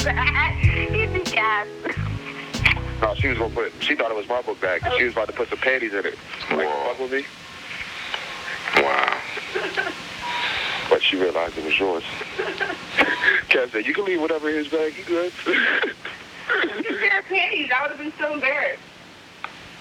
He's a cat. No, she thought it was my book bag, and she was about to put some panties in it. Like, fuck with me? Wow. But she realized it was yours. Kev said, you can leave whatever in his bag, you good? You pair of panties, I would have been so embarrassed.